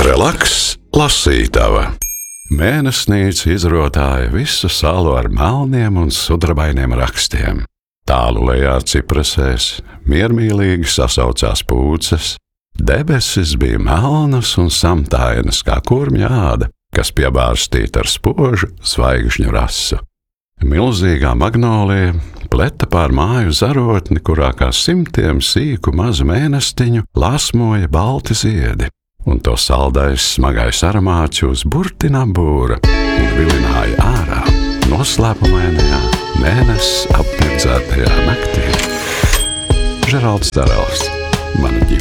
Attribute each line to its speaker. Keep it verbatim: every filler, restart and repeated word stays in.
Speaker 1: Relaks lasītava. Mēnesnīca izrotāja visu salu ar melniem un sudrabainiem rakstiem. Tālu lejā ciprasēs, miermīlīgi sasaucās pūces. Debesis bija melnas un samtainas kā kurmja āda, kas piebārstīta ar spožu zvaigžņu rasu. Milzīgā magnolija pleta pār māju zarotni, kurā kā simtiem sīku mazu mēnestiņu lasmoja balti ziedi, un to saldais smagais aromāts jūs burtinā būra un vilināja ārā noslēpumainajā mēness apmirdzētajā naktī. Žeralds Darels, mana ģimene.